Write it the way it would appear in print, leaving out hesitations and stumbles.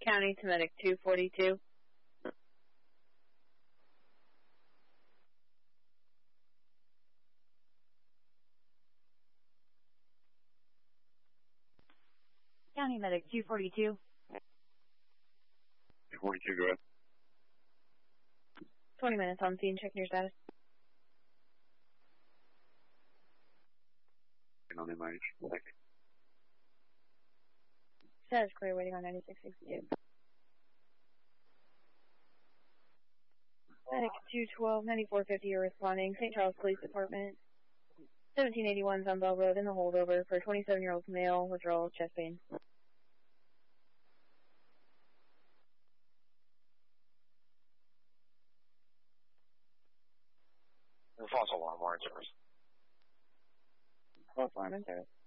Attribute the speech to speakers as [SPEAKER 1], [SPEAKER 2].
[SPEAKER 1] County to medic 242.
[SPEAKER 2] County medic 242.
[SPEAKER 3] 242, go ahead.
[SPEAKER 1] 20 minutes on scene, checking your status.
[SPEAKER 3] On MIH. Thank you.
[SPEAKER 1] Status clear, waiting on 9662. Medic 212, 9450, you're responding. St. Charles Police Department. 1781 Sunbell Road in the holdover for 27-year-old male, withdrawal of chest pain.
[SPEAKER 3] False alarm, warrant service.
[SPEAKER 1] False alarm in service.